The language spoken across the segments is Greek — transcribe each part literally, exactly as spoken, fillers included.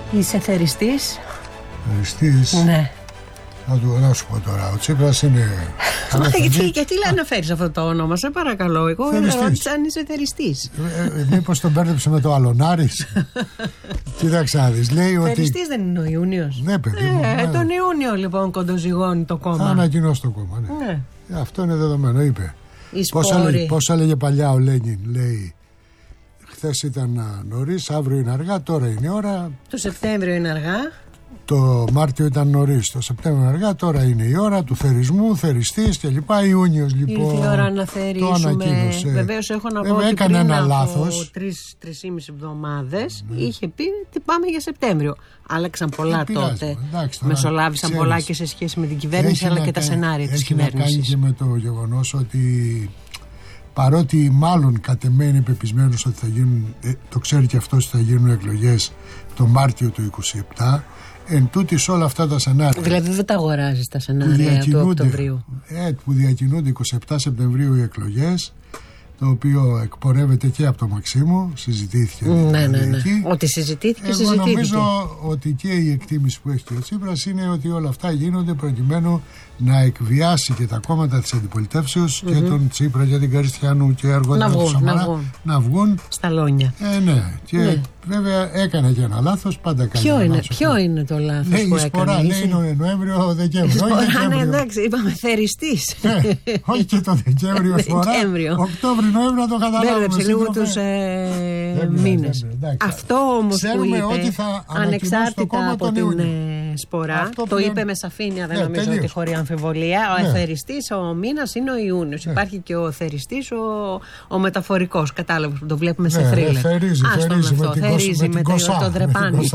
Είσαι θεριστής? Θεριστής? Ναι. Να, του, να σου πω τώρα, ο Τσίπρας είναι... γιατί, γιατί λέει αναφέρεις αυτό το όνομα, σε παρακαλώ. Εγώ ρώτησα αν είσαι θεριστής. Ε, ε, μήπως τον μπέρδεψε με το Αλωνάρης. Κοίταξε να δεις, λέει ότι... Θεριστής δεν είναι ο Ιούνιος? Ναι, παιδί μου. Ε, ναι. Τον Ιούνιο λοιπόν κοντοζυγώνει το κόμμα. Θα ανακοινώσει το κόμμα, ναι. ναι. Ε, αυτό είναι δεδομένο, είπε. Πώς έλεγε, πώς έλεγε παλιά ο Λένιν, λέει... Χθες ήταν νωρίς, αύριο είναι αργά, τώρα είναι η ώρα. Το Σεπτέμβριο είναι αργά. Το Μάρτιο ήταν νωρίς, το Σεπτέμβριο είναι αργά, τώρα είναι η ώρα του θερισμού, θεριστής κλπ. Ιούνιος λοιπόν. Ήρθε η ώρα να θερήσουμε. Βεβαίως έχω να πω ότι πριν ένα από τρεις, τρεις ή μισή εβδομάδες ναι. είχε πει ότι πάμε για Σεπτέμβριο. Άλλαξαν πολλά τότε. Εντάξει, μεσολάβησαν ξέρεις, πολλά και σε σχέση με την κυβέρνηση αλλά και τα σενάρια της κυβέρνησης. Έχει να κάνει και με το γεγονός ότι παρότι μάλλον κατ' εμέ είναι πεπισμένος ότι θα γίνουν, ε, το ξέρει και αυτός ότι θα γίνουν εκλογές το Μάρτιο του είκοσι επτά, εν τούτης όλα αυτά τα σενάρια. Δηλαδή δεν τα αγοράζεις τα σενάρια του Οκτωβρίου. Ε, που διακινούνται είκοσι επτά Σεπτεμβρίου οι εκλογές, το οποίο εκπορεύεται και από το Μαξίμου, συζητήθηκε. Ναι, ναι, ναι. Ότι συζητήθηκε, Εγώ συζητήθηκε. νομίζω ότι και η εκτίμηση που έχει και ο Τσίπρας είναι ότι όλα αυτά γίνονται προκειμένου να εκβιάσει και τα κόμματα της αντιπολιτεύσεως mm-hmm. και τον Τσίπρα και την Καριστιανού και αργότερα του Σαμαρά να βγουν. να βγουν στα λόνια. Ε, ναι. Και ναι. βέβαια έκανε και ένα λάθος, πάντα κάνει. Ποιο, είναι, λάθος, ποιο είναι το λάθος λέει, που η σπορά, έκανε? Λέει Νοέμβριο, Δεκέμβριο. Σπορά, ναι, εντάξει, είπαμε θεριστής. Ναι, όχι και το Δεκέμβριο σπορά. Οκτώβριο, Νοέμβριο να το καταλάβουμε. Μπέρδεψε λίγο τους ε, μήνες. Αυτό όμως που είπε, ανεξάρτητα από την σπορά, το είπε με σαφήνεια, δεν νομίζω ότι χωρεί αμφιβολία. Ο εθεριστής, ο μήνας είναι ο Ιούνιος. Υπάρχει και ο θεριστής, ο μεταφορικός. Κατάλαβες που το βλέπουμε σε θρίλερ. Θερίζει, θερίζει με το δρεπάνι.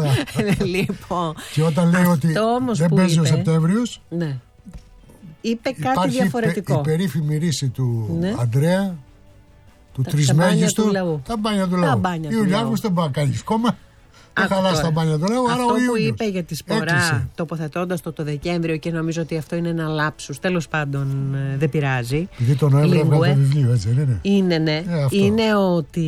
Και όταν λέει ότι δεν παίζει ο Σεπτέμβριος, είπε κάτι διαφορετικό. Η περίφημη ρίση του Αντρέα, του τρισμέγιστου, τα μπάνια του λαού. Ιούλιο-Αύγουστο δεν μπορεί να κάνει κόμμα. Αυτό, στα μπάνια του λαού, αυτό άρα που είπε για τη σπορά, τοποθετώντας το το Δεκέμβριο, και νομίζω ότι αυτό είναι ένα λάψους, τέλος πάντων ε, δεν πειράζει. Γιατί το Νοέμβριο έβγαλε το βιβλίο, έτσι δεν είναι? Είναι, ναι. Ε, είναι ότι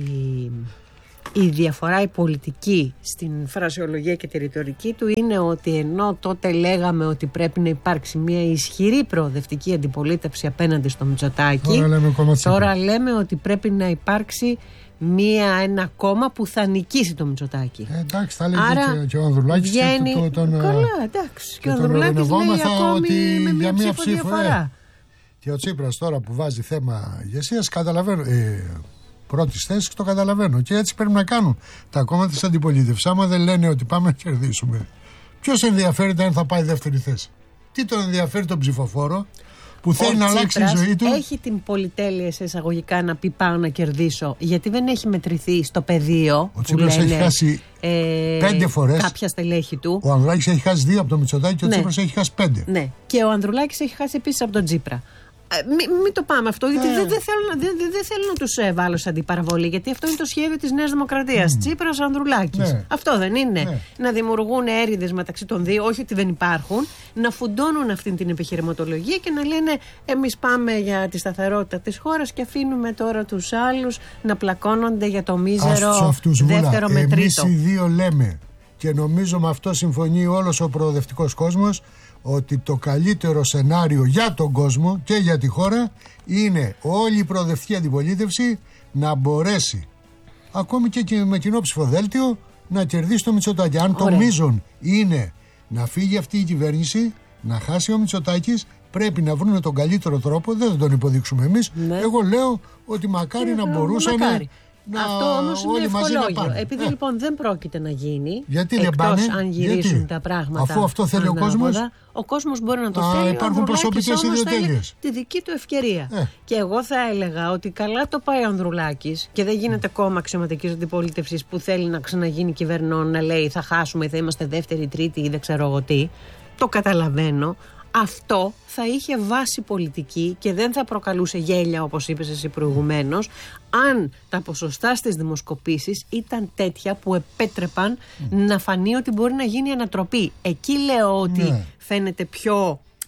η διαφορά η πολιτική στην φρασιολογία και τη ρητορική του είναι ότι ενώ τότε λέγαμε ότι πρέπει να υπάρξει μια ισχυρή προοδευτική αντιπολίτευση απέναντι στο Μητσοτάκη, τώρα λέμε, τώρα λέμε ότι πρέπει να υπάρξει μία, ένα κόμμα που θα νικήσει το Μητσοτάκη. Ε, εντάξει, θα λέγει και, και ο Ανδρουλάκης βγαίνει... και το, τον, καλά, εντάξει. Και, και ο Ανδρουλάκης λέει ακόμη ότι με μία ψήφο, ψήφο διαφορά. Ε. Και ο Τσίπρας τώρα που βάζει θέμα ηγεσίας, καταλαβαίνω, ε, πρώτης θέσης, το καταλαβαίνω. Και έτσι πρέπει να κάνουν τα κόμματα της αντιπολίτευσης. Άμα δεν λένε ότι πάμε να κερδίσουμε, ποιος ενδιαφέρεται αν θα πάει δεύτερη θέση? Τι τον ενδιαφέρει τον ψηφοφόρο που θέλει να αλλάξει η ζωή του? Έχει την πολυτέλεια σε εισαγωγικά να πει πάω να κερδίσω, γιατί δεν έχει μετρηθεί στο πεδίο. Ο Τσίπρας έχει χάσει ε, πέντε φορές. Κάποια στελέχη του. Ο Ανδρουλάκης έχει χάσει δύο από τον Μητσοτάκη και ο ναι. Τσίπρας έχει χάσει πέντε. Ναι. Και ο Ανδρουλάκης έχει χάσει επίσης από τον Τσίπρα. Μην μη το πάμε αυτό, γιατί ε. δεν δε θέλω, δε, δε, δε θέλω να τους ε, βάλω σε αντιπαραβολή, γιατί αυτό είναι το σχέδιο της Νέας Δημοκρατίας. Mm. Τσίπρας, Ανδρουλάκης. Ναι. Αυτό δεν είναι? Ναι. Να δημιουργούν έρηδες μεταξύ των δύο, όχι ότι δεν υπάρχουν, να φουντώνουν αυτή την επιχειρηματολογία και να λένε εμείς πάμε για τη σταθερότητα της χώρας και αφήνουμε τώρα τους άλλους να πλακώνονται για το μίζερο αυτούς, δεύτερο με τρίτο. Εμείς οι δύο λέμε, και νομίζω με αυτό συμφωνεί όλος ο προοδευτικός κόσμος, ότι το καλύτερο σενάριο για τον κόσμο και για τη χώρα είναι όλη η προοδευτική αντιπολίτευση να μπορέσει ακόμη και με κοινό ψηφοδέλτιο να κερδίσει το Μητσοτάκη. Αν το μείζον είναι να φύγει αυτή η κυβέρνηση, να χάσει ο Μητσοτάκης, πρέπει να βρουν τον καλύτερο τρόπο. Δεν θα τον υποδείξουμε εμείς. Ναι. Εγώ λέω ότι μακάρι ε, να μπορούσαν μακάρι. Να αυτό όμως είναι ευχολόγιο. Επειδή ε. λοιπόν δεν πρόκειται να γίνει, γιατί εκτός αν γυρίσουν γιατί? τα πράγματα. Αφού αυτό θέλει ο κόσμος, ο κόσμος μπορεί να το Α, θέλει. Υπάρχουν προσωπικές ιδιοτέλειες. Τη δική του ευκαιρία. Ε. Και εγώ θα έλεγα ότι καλά το πάει ο Ανδρουλάκης και δεν γίνεται κόμμα αξιωματικής αντιπολίτευσης που θέλει να ξαναγίνει κυβερνών, να λέει θα χάσουμε, θα είμαστε δεύτερη, τρίτη ή δεν ξέρω εγώ τι. Το καταλαβαίνω. Αυτό θα είχε βάση πολιτική και δεν θα προκαλούσε γέλια, όπως είπες εσύ προηγουμένως, αν τα ποσοστά στις δημοσκοπήσεις ήταν τέτοια που επέτρεπαν mm. να φανεί ότι μπορεί να γίνει ανατροπή. Εκεί λέω ότι ναι. φαίνεται πιο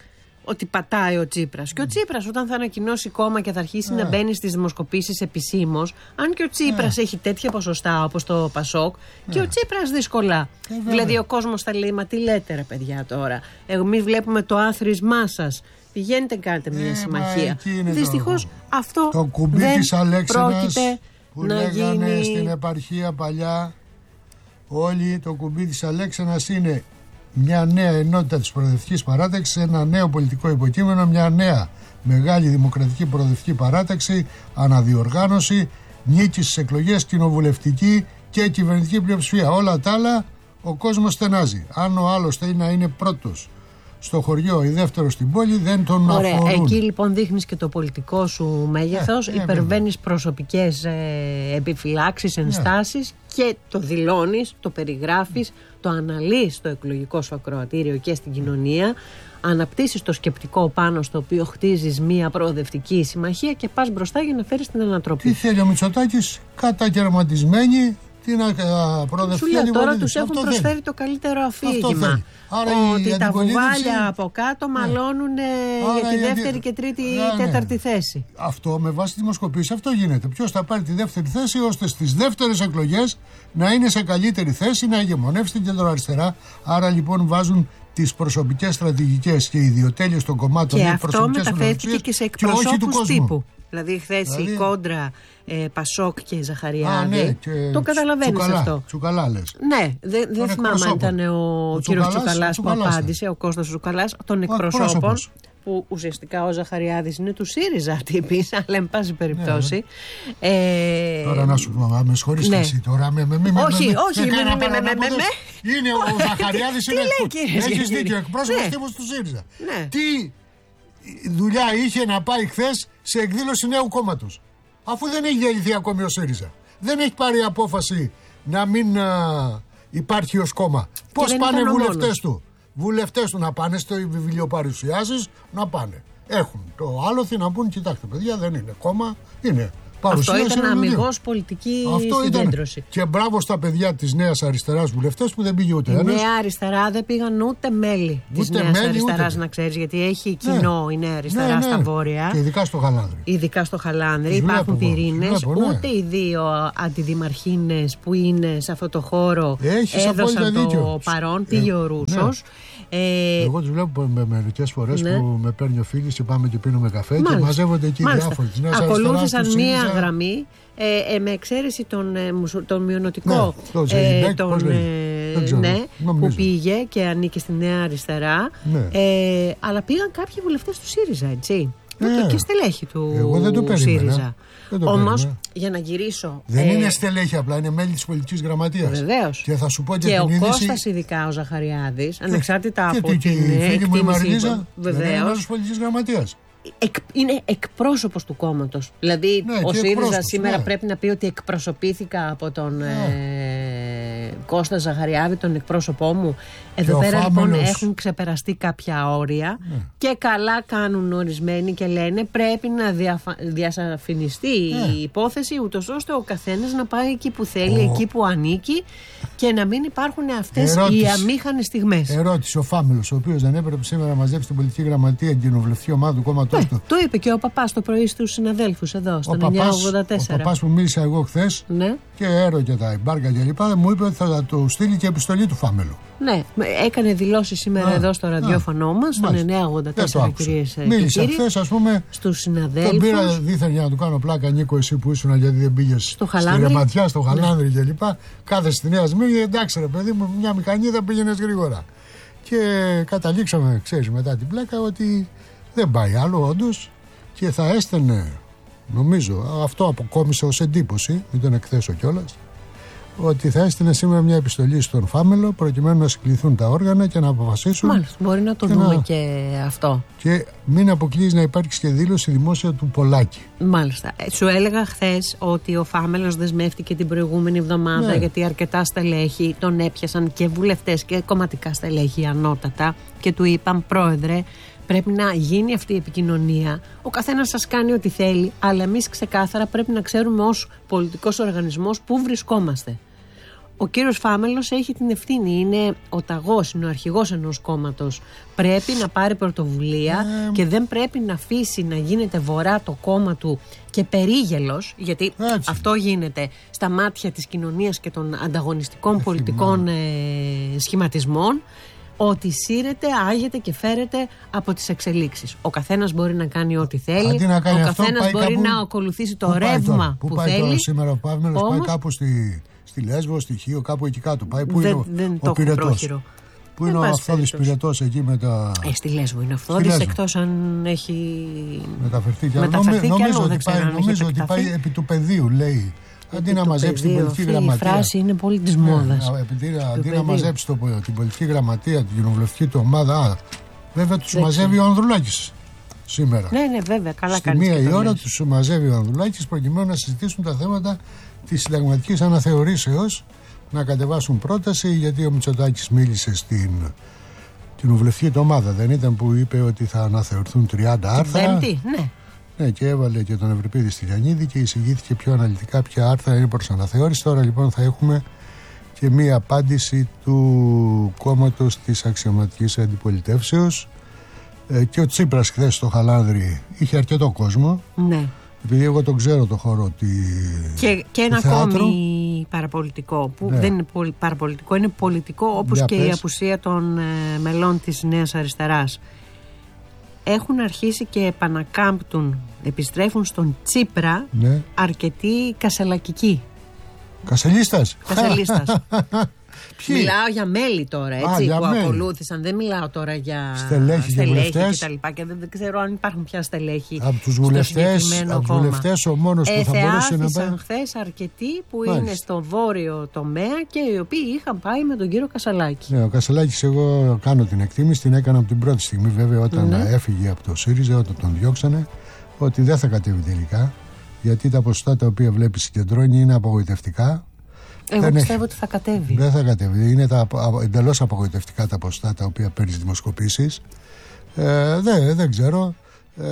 ότι πατάει ο Τσίπρας. Και ο Τσίπρας όταν θα ανακοινώσει κόμμα και θα αρχίσει ναι. να μπαίνει στις δημοσκοπήσεις επισήμως, αν και ο Τσίπρας ναι. έχει τέτοια ποσοστά όπως το Πασόκ, ναι. και ο Τσίπρας δύσκολα. Ε, δηλαδή ο κόσμος θα λέει, μα τι λέτε ρε παιδιά τώρα, εμείς βλέπουμε το άθροισμά σας. Πηγαίνετε, κάνετε μια ε, συμμαχία. Δυστυχώς αυτό το κουμπί δεν της Αλέξανας πρόκειται που να λέγανε γίνει. Στην επαρχία παλιά όλοι, το κουμπί της Αλέξανας είναι μια νέα ενότητα της προοδευτικής παράταξης, ένα νέο πολιτικό υποκείμενο, μια νέα μεγάλη δημοκρατική προοδευτική παράταξη, αναδιοργάνωση, νίκη στις εκλογές, κοινοβουλευτική και κυβερνητική πλειοψηφία. Όλα τα άλλα ο κόσμος στενάζει. Αν ο άλλος θέλει να είναι πρώτος στο χωριό ή δεύτερο στην πόλη, δεν τον Ωραία, αφορούν. εκεί λοιπόν δείχνεις και το πολιτικό σου μέγεθος, ε, υπερβαίνεις προσωπικές ε, επιφυλάξεις, ενστάσεις ε. και το δηλώνεις, το περιγράφεις, το αναλύεις στο εκλογικό σου ακροατήριο και στην κοινωνία, αναπτύσσεις το σκεπτικό πάνω στο οποίο χτίζεις μια προοδευτική συμμαχία και πας μπροστά για να φέρεις την ανατροπή. Τι θέλει ο Μητσοτάκης, κατακαιρματισμένη την προοδευτική. Σου λέω τώρα τους έχουν αυτό προσφέρει θέλει. Το καλύτερο αφήγημα. Ότι τα βουβάλια από κάτω μαλώνουν για τη δεύτερη και τρίτη ή ναι, τέταρτη θέση. Αυτό με βάση τη δημοσκοπήση αυτό γίνεται. Ποιος θα πάρει τη δεύτερη θέση ώστε στις δεύτερες εκλογές να είναι σε καλύτερη θέση, να ηγεμονεύσει την κεντροαριστερά. Άρα λοιπόν βάζουν τις προσωπικές στρατηγικές και ιδιοτέλειες των κομμάτων. Και αυτό μεταφέρθηκε και σε εκπροσώπους τύπου. Δηλαδή χθες δηλαδή... η κόντρα ε, Πασόκ και Ζαχαριάδη. Α, ναι, και το καταλαβαίνεις τσουκαλά, αυτό. Τσουκαλά λες. Ναι, δεν δε θυμάμαι αν ήταν ο, ο κύριος Τσουκαλάς που απάντησε, ο Κώστας Τσουκαλάς, των εκπροσώπων. Που ουσιαστικά ο Ζαχαριάδης είναι του ΣΥΡΙΖΑ τύπης, αλλά εν πάση περιπτώσει. Ναι, ναι. Ε... Τώρα να σου πω, με συγχωρείς ναι. εσύ τώρα. Με, με, με, όχι, με, όχι, με, με, με, με, με, με. Είναι ο Ζαχαριάδης, είναι. Έχεις δίκιο, εκπρόσωπος τύπου του ΣΥΡΙΖΑ. Τι δουλειά είχε να πάει χθες σε εκδήλωση νέου κόμματος, αφού δεν έχει διαλυθεί ακόμη ο ΣΥΡΙΖΑ. Δεν έχει πάρει απόφαση να μην α, υπάρχει ως κόμμα. Πώς πάνε οι βουλευτές του. Βουλευτές του να πάνε στο βιβλιοπαρουσιάσεις, να πάνε. Έχουν το άλοθη να πούν, κοιτάξτε παιδιά, δεν είναι κόμμα, είναι παρουσίαση. Αυτό ήταν αμιγώς πολιτική αυτό συγκέντρωση. Ήταν. Και μπράβο στα παιδιά της Νέας Αριστεράς βουλευτές που δεν πήγε ούτε ένας. Η Νέα Αριστερά δεν πήγαν ούτε μέλη της Νέας μέλη, Αριστεράς, ούτε. Να ξέρεις, γιατί έχει κοινό ναι. η Νέα Αριστερά ναι, ναι. στα βόρεια. Και ειδικά στο Χαλάνδρι. Ειδικά στο Χαλάνδρι. Υπάρχουν πυρήνες. Ναι. Ούτε οι δύο αντιδημαρχίνες που είναι σε αυτό το χώρο έχεις έδωσαν το δίκιο. Παρόν. Πήγε ο Ρούσος. Ε, Εγώ τους βλέπω με μερικές φορές ναι. που με παίρνει ο φίλος και πάμε και πίνουμε καφέ. Μάλιστα. Και μαζεύονται εκεί διάφοροι. Ακολούθησαν μία ΣΥΡΙΖΑ... γραμμή ε, ε, με εξαίρεση τον, ε, τον μειονοτικό ναι, ε, τον, ε, ναι, που πήγε και ανήκει στη Νέα Αριστερά. Ναι. Ε, αλλά πήγαν κάποιοι βουλευτές του ΣΥΡΙΖΑ, έτσι. Ναι. Και στελέχη του Εγώ δεν το ΣΥΡΙΖΑ. Όμως, για να γυρίσω. Δεν ε, είναι στελέχη, απλά είναι μέλη της πολιτικής γραμματείας. Βεβαίως. Και θα σου πω και, και την ο είδηση... Κώστας, ειδικά ο Ζαχαριάδης, ανεξάρτητα και, από και, την και, εκτίμηση. Και η Μαρινίζα, βεβαίως. Είναι μέλος της πολιτικής γραμματείας. Εκ, είναι εκπρόσωπος του κόμματος. Δηλαδή, ναι, ο ΣΥΡΙΖΑ σήμερα ναι. πρέπει να πει ότι εκπροσωπήθηκα από τον ναι. ε, Κώστα Ζαχαριάδη, τον εκπρόσωπό μου. Εδώ πέρα φάμελος... λοιπόν έχουν ξεπεραστεί κάποια όρια ναι. και καλά κάνουν ορισμένοι και λένε πρέπει να διαφα... διασαφινιστεί ναι. η υπόθεση, ούτως ώστε ο καθένας να πάει εκεί που θέλει, ο... εκεί που ανήκει και να μην υπάρχουν αυτές ερώτηση. οι αμήχανες στιγμές. Ερώτηση, ο Φάμελος, ο οποίος δεν έπρεπε σήμερα να μαζέψει την πολιτική γραμματεία την κοινοβουλευτική ομάδα του κόμματος ναι, του. Το είπε και ο παπάς το πρωί στους συναδέλφους εδώ, στον εννιακόσια ογδόντα τέσσερα. Ο παπάς που μίλησα εγώ χθες ναι. και έρω και τα μπάρκα και λοιπά, μου είπε ότι θα του στείλει και επιστολή του Φάμελου. Ναι, έκανε δηλώσεις σήμερα α, εδώ στο ραδιόφωνο μας, στον εννιακόσια ογδόντα τέσσερα, κυρίες και κύριοι. Μίλησα χθες, ας πούμε, στους συναδέλφους. Τον πήρα δίθεν για να του κάνω πλάκα, Νίκο, εσύ που ήσουν, γιατί δεν πήγες στο στη Ρεματιά, στο Χαλάνδρι ναι. κλπ. Κάθε στη Νέα Σμύρνη, εντάξει ρε παιδί μου, μια μηχανή θα πήγαινες γρήγορα. Και καταλήξαμε, ξέρεις, μετά την πλάκα ότι δεν πάει άλλο όντως και θα έστελνε, νομίζω, αυτό αποκόμισε ως εντύπωση, μην τον εκθέσω κιόλας, ότι θα έστειλε σήμερα μια επιστολή στον Φάμελο προκειμένου να συγκληθούν τα όργανα και να αποφασίσουν. Μάλιστα, μπορεί να το δούμε να... και αυτό. Και μην αποκλείεις να υπάρξει και δήλωση δημόσια του Πολάκη. Μάλιστα. Σου έλεγα χθες ότι ο Φάμελος δεσμεύτηκε την προηγούμενη εβδομάδα ναι. γιατί αρκετά στελέχη τον έπιασαν και βουλευτές και κομματικά στελέχη ανώτατα και του είπαν, πρόεδρε, πρέπει να γίνει αυτή η επικοινωνία. Ο καθένας σας κάνει ό,τι θέλει, αλλά εμείς ξεκάθαρα πρέπει να ξέρουμε ως πολιτικός οργανισμός πού βρισκόμαστε. Ο κύριος Φάμελος έχει την ευθύνη, είναι ο ταγός, είναι ο αρχηγός ενός κόμματος. Πρέπει να πάρει πρωτοβουλία ε, και δεν πρέπει να αφήσει να γίνεται βορρά το κόμμα του και περίγελος, γιατί έτσι. Αυτό γίνεται στα μάτια της κοινωνίας και των ανταγωνιστικών ε, πολιτικών ε, σχηματισμών, ότι σύρεται, άγεται και φέρεται από τις εξελίξεις. Ο καθένας μπορεί να κάνει ό,τι θέλει, ο καθένας μπορεί κάπου, να ακολουθήσει το ρεύμα που, που θέλει. Πού πάει τώρα σήμερα ο Παύλος, πάει κάπου στη... Στη Λέσβο, στη Χίο, κάπου εκεί κάτω πάει. Πού είναι δεν, ο, ο Πυρετός? Πού είναι ο Αυθόδης Πυρετός εκεί με τα. Ε, στη Λέσβο είναι ο Αυθόδης, εκτός αν έχει μεταφερθεί κι άλλο. Νομι, νομίζω ότι, πάει, νομίζω ότι πάει επί του πεδίου, λέει. Αντί να μαζέψει την πολιτική γραμματεία. Η φράση είναι πολύ της μόδας. Αντί να μαζέψει το, την πολιτική γραμματεία, την κοινοβουλευτική του ομάδα. Α, βέβαια τους μαζεύει ο Ανδρουλάκης σήμερα. Ναι, ναι, βέβαια. Καλά κάνει. Στη μία η ώρα τους μαζεύει ο Ανδρουλάκης προκειμένου να συζητήσουν τα θέματα της συνταγματικής αναθεωρήσεως, να κατεβάσουν πρόταση, γιατί ο Μητσοτάκης μίλησε στην κοινοβουλευτική του ομάδα, δεν ήταν, που είπε ότι θα αναθεωρηθούν τριάντα άρθρα. Πέμπτη, ναι. Ναι, και έβαλε και τον Ευρυπίδη στη Λιανίδη και εισηγήθηκε πιο αναλυτικά ποια άρθρα είναι προς αναθεώρηση. Τώρα λοιπόν θα έχουμε και μία απάντηση του κόμματος της αξιωματικής αντιπολιτεύσεως. Ε, και ο Τσίπρας χθες στο Χαλάνδρι είχε αρκετό κόσμο. Ναι. Επειδή εγώ τον ξέρω το χώρο τη... Και, και ένα ακόμη παραπολιτικό, που ναι. δεν είναι παραπολιτικό, είναι πολιτικό, όπως Για και πες. Η απουσία των ε, μελών της Νέας Αριστεράς. Έχουν αρχίσει και επανακάμπτουν, επιστρέφουν στον Τσίπρα, ναι. αρκετοί κασελακικοί. Κασελίστας. Κασελίστας. Μιλάω για μέλη τώρα, έτσι, Α, που μέλη. ακολούθησαν. Δεν μιλάω τώρα για στελέχη, στελέχη και, και τα λοιπά. Και δεν, δεν ξέρω αν υπάρχουν πια στελέχη. Από τους βουλευτές, από τους βουλευτές ο μόνος που θα μπορούσε να πάει. χθες αρκετοί που Μάλιστα. είναι στο βόρειο τομέα και οι οποίοι είχαν πάει με τον κύριο Κασελάκη. Ναι, ο Κασελάκης, εγώ κάνω την εκτίμηση, την έκανα από την πρώτη στιγμή, βέβαια, όταν ναι. έφυγε από το ΣΥΡΙΖΑ, όταν τον διώξανε, ότι δεν θα κατέβει τελικά. Γιατί τα ποσοστά τα οποία βλέπει συγκεντρώνει είναι απογοητευτικά. Εγώ δεν πιστεύω έχει, ότι θα κατέβει. Δεν θα κατέβει. Είναι τα εντελώς απογοητευτικά τα ποσοστά τα οποία παίρνει δημοσκοπήσεις. Ε, δεν, δεν ξέρω. Ε,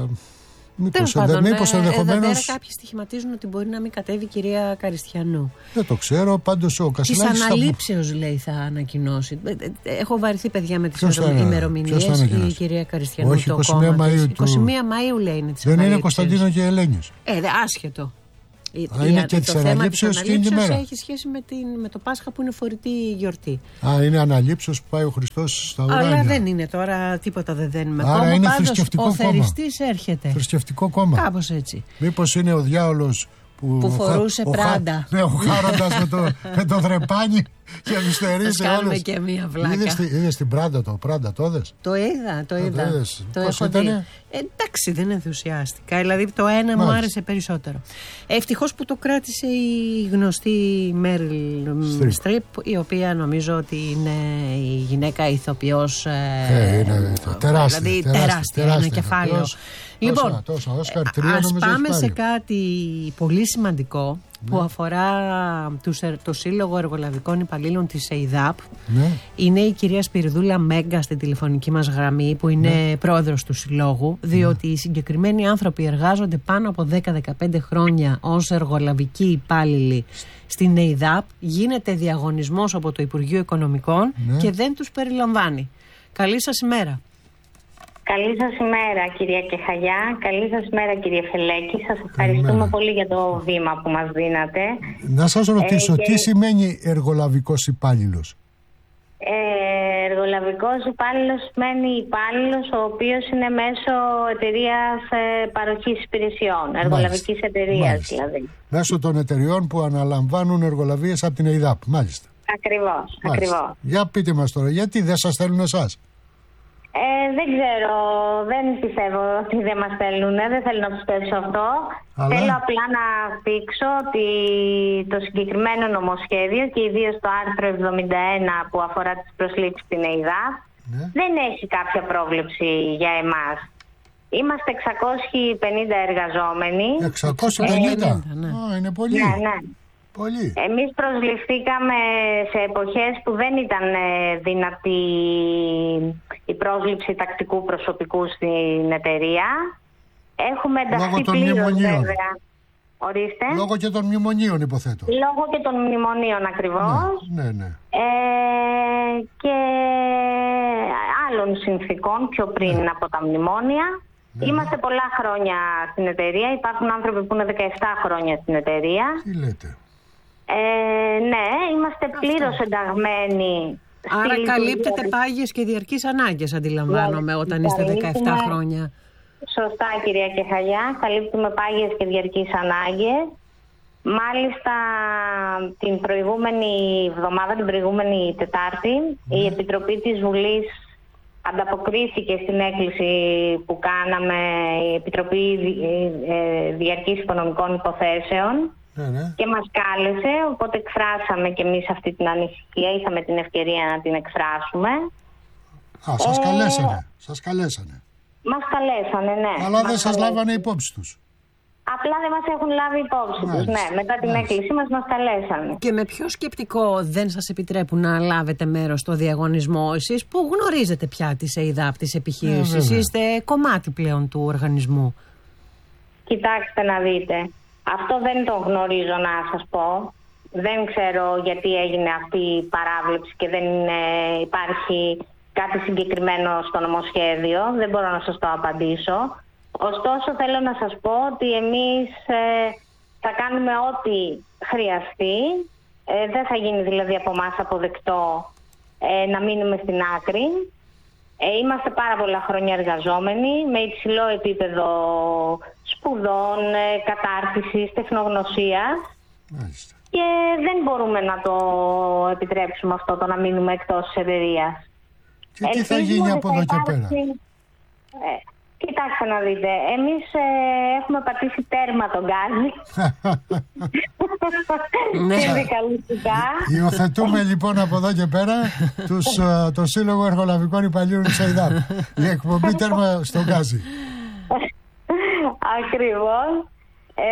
μήπως μήπως ε, ενδεχομένως. Ε, κάποιοι στοιχηματίζουν ότι μπορεί να μην κατέβει η κυρία Καριστιανού. Δεν το ξέρω. Πάντως ο Κασελάκης. Της αναλήψεως, θα... λέει, θα ανακοινώσει. Έχω βαρεθεί, παιδιά, με τις ημερομηνίες. Η κυρία Καριστιανού. Όχι, το είκοσι μία Μαΐου. είκοσι μία Μαΐου λέει είναι της Δεν είναι Κωνσταντίνο και Ελένης. Ε, δε, άσχετο. Α, είναι και της αναλήψεως και είναι μέρα. Έχει σχέση με, την, με το Πάσχα που είναι φορητή γιορτή. Α, είναι αναλήψεως που πάει ο Χριστός στα ουράνια. Αλλά δεν είναι τώρα, τίποτα δεν δένουμε. Άρα κόμμα, είναι πάντως, θρησκευτικό ο κόμμα. Ο θεριστής έρχεται. Θρησκευτικό κόμμα. Κάπως έτσι. Μήπως είναι ο διάολος που, που φορούσε ο, πράντα. Ο, ναι, ο Χάροντας με, το, με το δρεπάνι και αριστερίζει όλες. Κάνουμε και μία βλάκα. Είδες, είδες την πράντα, το πράντα το είδες? Το είδα, το είδα. Το, το Πώς ήτανε? Ε, εντάξει, δεν ενθουσιάστηκα. Δηλαδή το ένα Μάλιστα. μου άρεσε περισσότερο. Ευτυχώς που το κράτησε η γνωστή Μέριλ Στριπ, η οποία νομίζω ότι είναι η γυναίκα ηθοποιός. Ε, είναι τεράστια. Δηλαδή τεράστια, ένα κεφάλαιο. Λοιπόν, τόσα, τόσα, Όσκαρ, ας πάμε σε κάτι πολύ σημαντικό ναι. που αφορά τους, το Σύλλογο Εργολαβικών Υπαλλήλων της ΕΙΔΑΠ. Ναι. Είναι η κυρία Σπυριδούλα Μέγκα στην τηλεφωνική μας γραμμή, που είναι ναι. πρόεδρος του Συλλόγου, διότι ναι. οι συγκεκριμένοι άνθρωποι εργάζονται πάνω από δέκα με δεκαπέντε χρόνια ως εργολαβικοί υπάλληλοι στην ΕΙΔΑΠ. Γίνεται διαγωνισμός από το Υπουργείο Οικονομικών ναι. και δεν τους περιλαμβάνει. Καλή σας ημέρα. Καλή σας ημέρα, κυρία Κεχαγιά. Καλή σας ημέρα, κύριε Φελέκη. Σας ευχαριστούμε Καλημέρα. πολύ για το βήμα που μας δίνατε. Να σας ρωτήσω, ε, τι και... σημαίνει εργολαβικός υπάλληλος? Ε, εργολαβικός υπάλληλος σημαίνει υπάλληλος ο οποίος είναι μέσω εταιρείας ε, παροχής υπηρεσιών, εργολαβικής εταιρείας δηλαδή. Μέσω των εταιριών που αναλαμβάνουν εργολαβίες από την ΕΙΔΑΠ, μάλιστα. Ακριβώς, μάλιστα. ακριβώς. Για πείτε μας τώρα, γιατί δεν σας θέλουν εσάς? Ε, δεν ξέρω, δεν πιστεύω ότι δεν μας στέλνουν, δεν θέλω να πιστέψω αυτό. Αλλά... Θέλω απλά να δείξω ότι το συγκεκριμένο νομοσχέδιο και ιδίως το άρθρο εβδομήντα ένα που αφορά τις προσλήψεις στην ΕΙΔΑΠ ναι. δεν έχει κάποια πρόβλεψη για εμάς. Είμαστε εξακόσιοι πενήντα εργαζόμενοι. εξακόσιοι πενήντα, ε, ναι. Α, είναι πολύ. Ναι, ναι. Πολύ. Εμείς προσληφθήκαμε σε εποχές που δεν ήταν δυνατή η πρόσληψη τακτικού προσωπικού στην εταιρεία. Έχουμε ενταχθεί πλήρως βέβαια. Ορίστε. Λόγω και των μνημονίων, υποθέτω. Λόγω και των μνημονίων ακριβώς. Ναι, ναι. ναι. Ε, και άλλων συνθήκων πιο πριν ναι. από τα μνημόνια. Ναι. Είμαστε πολλά χρόνια στην εταιρεία. Υπάρχουν άνθρωποι που είναι δεκαεπτά χρόνια στην εταιρεία. Τι λέτε. Ε, ναι, είμαστε πλήρως ενταγμένοι. Άρα καλύπτετε πάγιες και διαρκείς ανάγκες, αντιλαμβάνομαι, yeah, όταν είστε δεκαεπτά χρόνια. Σωστά, κυρία Κεχαγιά. Καλύπτουμε πάγιες και διαρκείς ανάγκες. Μάλιστα, την προηγούμενη εβδομάδα, την προηγούμενη Τετάρτη, mm. η Επιτροπή της Βουλής ανταποκρίθηκε στην έκκληση που κάναμε, η Επιτροπή Διαρκής Οικονομικών Υποθέσεων. Ναι, ναι. Και μας κάλεσε, οπότε εκφράσαμε και εμείς αυτή την ανησυχία, είχαμε την ευκαιρία να την εκφράσουμε. Α, σας ε... καλέσανε, σας καλέσανε. Μας καλέσανε, ναι. Αλλά μας δεν σας καλέσανε. Λάβανε υπόψη τους. Απλά δεν μας έχουν λάβει υπόψη τους, ναι. Μετά την Μάλιστα. έκκλησή μας μας καλέσανε. Και με ποιο σκεπτικό δεν σας επιτρέπουν να λάβετε μέρος στο διαγωνισμό, εσείς που γνωρίζετε πια της ΕΙΔΑΠ, της επιχείρησης, ε, είστε κομμάτι πλέον του οργανισμού. Κοιτάξτε να δείτε. Αυτό δεν το γνωρίζω να σας πω. Δεν ξέρω γιατί έγινε αυτή η παράβλεψη και δεν είναι, υπάρχει κάτι συγκεκριμένο στο νομοσχέδιο. Δεν μπορώ να σας το απαντήσω. Ωστόσο θέλω να σας πω ότι εμείς ε, θα κάνουμε ό,τι χρειαστεί. Ε, δεν θα γίνει δηλαδή από εμάς αποδεκτό ε, να μείνουμε στην άκρη. Ε, είμαστε πάρα πολλά χρόνια εργαζόμενοι με υψηλό επίπεδο σπουδών, ε, κατάρτισης, τεχνογνωσίας. Μάλιστα. Και δεν μπορούμε να το επιτρέψουμε αυτό, το να μείνουμε εκτός της εταιρείας. Και τι θα γίνει από εδώ και πέρα. Ε, κοιτάξτε να δείτε, εμείς ε, έχουμε πατήσει τέρμα τον γκάζι. Συνδικαλιστικά. Υιοθετούμε λοιπόν από εδώ και πέρα τους, το Σύλλογο Εργολαβικών Υπαλλήλων της ΕΙΔΑΠ. Η εκπομπή τέρμα στον γκάζι. Ακριβώς. Ε,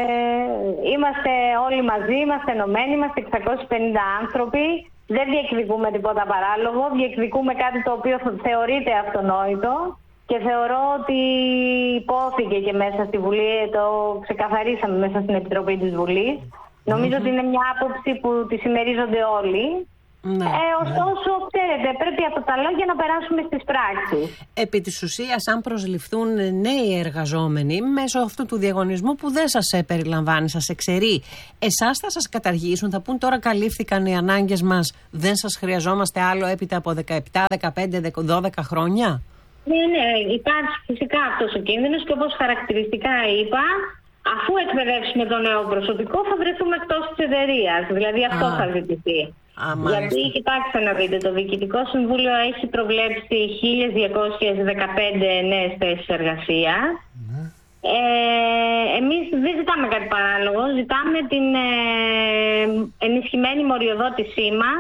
είμαστε όλοι μαζί, είμαστε ενωμένοι, είμαστε εξακόσιοι πενήντα άνθρωποι. Δεν διεκδικούμε τίποτα παράλογο, διεκδικούμε κάτι το οποίο θεωρείται αυτονόητο και θεωρώ ότι υπόθηκε και μέσα στη Βουλή, το ξεκαθαρίσαμε μέσα στην Επιτροπή της Βουλής. Mm-hmm. Νομίζω ότι είναι μια άποψη που τη συμμερίζονται όλοι. Ναι, ε, ωστόσο, ναι. ξέρετε, πρέπει από τα λόγια να περάσουμε στις πράξεις. Επί της ουσίας, αν προσληφθούν νέοι εργαζόμενοι μέσω αυτού του διαγωνισμού που δεν σας περιλαμβάνει, σας εξαιρεί, εσάς θα σας καταργήσουν, θα πούν τώρα καλύφθηκαν οι ανάγκες μας, δεν σας χρειαζόμαστε άλλο έπειτα από δεκαεπτά, δεκαπέντε, δώδεκα χρόνια. Ναι, ναι, υπάρχει φυσικά αυτός ο κίνδυνος και όπως χαρακτηριστικά είπα, αφού εκπαιδεύσουμε το νέο προσωπικό θα βρεθούμε εκτός της εταιρείας. Δηλαδή αυτό Α. θα ζητηθεί. Α, Γιατί, κοιτάξτε να δείτε, το Διοικητικό Συμβούλιο έχει προβλέψει χίλιες διακόσιες δεκαπέντε νέες θέσεις εργασίας. Ναι. Ε, εμείς δεν ζητάμε κάτι παράλογο, ζητάμε την ε, ενισχυμένη μοριοδότησή μας,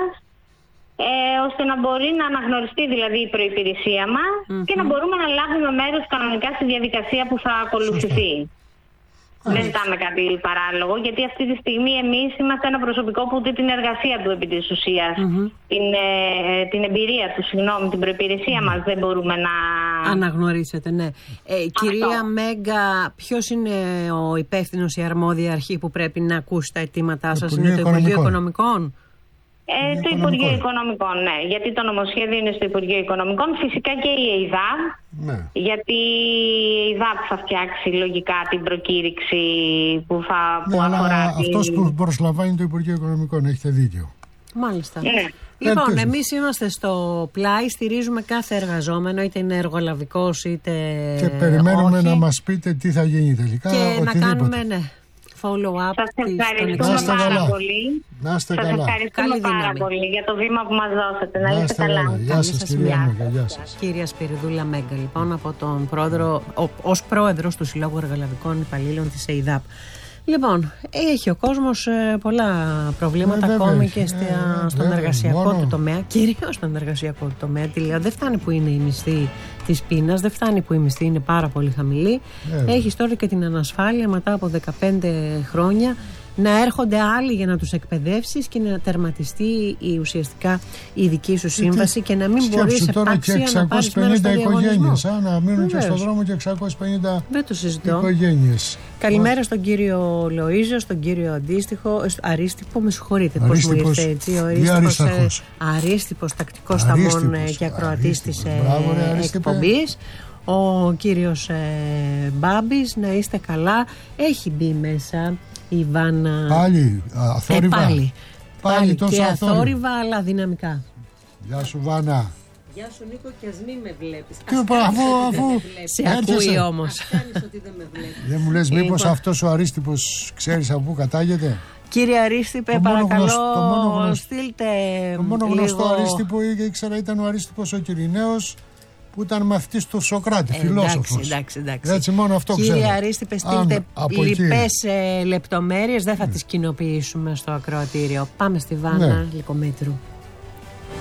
ε, ώστε να μπορεί να αναγνωριστεί δηλαδή η προϋπηρεσία μας mm-hmm. και να μπορούμε να λάβουμε μέρος κανονικά στη διαδικασία που θα ακολουθηθεί. Δεν ζητάμε κάτι παράλογο, γιατί αυτή τη στιγμή εμείς είμαστε ένα προσωπικό που ούτε την εργασία του επί της ουσίας, mm-hmm. την, ε, την εμπειρία του, συγγνώμη, την προϋπηρεσία mm-hmm. μας δεν μπορούμε να αναγνωρίσετε, ναι. Ε, κυρία Μέγκα, ποιος είναι ο υπεύθυνος, η αρμόδια αρχή που πρέπει να ακούσει τα αιτήματά σας? Είναι το Υπουργείο Οικονομικών? Ε, το Υπουργείο Οικονομικών, ναι. Γιατί το νομοσχέδιο είναι στο Υπουργείο Οικονομικών. Φυσικά και η ΕΙΔΑΠ. Ναι. Γιατί η ΕΙΔΑΠ θα φτιάξει λογικά την προκήρυξη που θα ναι, που αλλά αφορά. Αυτός την... που προσλαμβάνει το Υπουργείο Οικονομικών, έχετε δίκιο. Μάλιστα. Ναι. Λοιπόν, Ελπίζω. εμείς είμαστε στο πλάι, στηρίζουμε κάθε εργαζόμενο, είτε είναι εργολαβικός είτε. Και περιμένουμε όχι. να μας πείτε τι θα γίνει τελικά. Και οτιδήποτε. να κάνουμε, ναι. Follow-up. Σας ευχαριστούμε πάρα πολύ. Να είστε σας καλά. ευχαριστούμε Καλή πάρα δύναμη. πολύ για το βήμα που μας δώσατε. Να, να είστε καλά. καλά. Γεια σας, κυρία Μέγκα. Γεια σας. Κυρία Σπυριδούλα Μέγκα, λοιπόν, από τον πρόεδρο, ως πρόεδρος του Συλλόγου Εργολαβικών Υπαλλήλων της ΕΙΔΑΠ. Λοιπόν, έχει ο κόσμος ε, πολλά προβλήματα, ε, ακόμη και στα, ε, στον βέβαια, εργασιακό μόνο. του τομέα, κυρίως στον εργασιακό του τομέα. Τι λέω, δεν φτάνει που είναι η μισθή της πείνας, δεν φτάνει που η μισθή είναι πάρα πολύ χαμηλή. Ε, Έχεις τώρα και την ανασφάλεια μετά από δεκαπέντε χρόνια να έρχονται άλλοι για να τους εκπαιδεύσεις και να τερματιστεί η, ουσιαστικά η δική σου σύμβαση και να μην μπορείς επάξια να πάρεις μέρος στο διαγωνισμό. Να μείνουν και στον δρόμο και εξακόσιες πενήντα Δεν το συζητώ. οικογένειες. Καλημέρα στον κύριο Λοΐζο, στον κύριο αντίστοιχο, Αρίστιπο, με συγχωρείτε πώς μου ήρθε έτσι. Ο Αρίστιπος, Αρίστιπος τακτικός σταμών και ακροατής της εκπομπής. Ο κύριος ε, Μπάμπης, να είστε καλά. Έχει μπει μέσα η Βάνα. Πάλι αθόρυβα. Ε, πάλι. Πάλι, πάλι τόσο και αθόρυβα. αθόρυβα, αλλά δυναμικά. Γεια σου Βάνα. Γεια σου Νίκο, και ας μην με βλέπεις. Τι είπα, αφού, αφού σε ακούει όμως. Ότι δεν, με δεν μου λες μήπως λοιπόν, αυτός ο Αρίστιπος ξέρεις από πού κατάγεται. Κύριε Αρίστιπε, παρακαλώ γνωστό, το μόνο γνωστό, στείλτε το μόνο λίγο... γνωστό Αρίστιπο ήξερα ήταν ο Αρίστιπος ο Κυριναίος, που ήταν μαθητής του Σοκράτη, ε, φιλόσοφος. Εντάξει, εντάξει. Έτσι μόνο αυτό Κύριε ξέρω. Κύριε Αρίστιπε, στείλτε λοιπές ε, λεπτομέρειες, δεν θα mm. τις κοινοποιήσουμε στο ακροατήριο. Πάμε στη Βάνα, ναι. Λυκομήτρου.